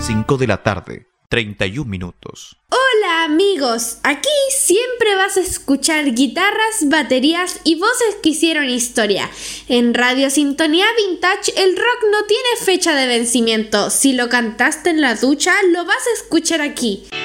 5 de la tarde, 31 minutos. Hola amigos, aquí siempre vas a escuchar guitarras, baterías y voces que hicieron historia. En Radio Sintonía Vintage el rock no tiene fecha de vencimiento. Si lo cantaste en la ducha, lo vas a escuchar aquí.